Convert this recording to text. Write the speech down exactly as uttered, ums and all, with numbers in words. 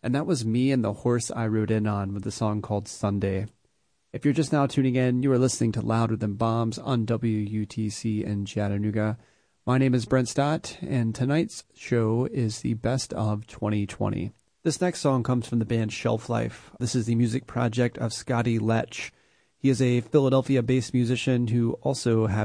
and that was Me and the Horse I Rode In On with the song called Sunday. If you're just now tuning in, you are listening to Louder Than Bombs on W U T C in Chattanooga. My name is Brent Stott, and tonight's show is the Best of twenty twenty. This next song comes from the band Shelf Life. This is the music project of Scotty Lech. He is a Philadelphia-based musician who also happens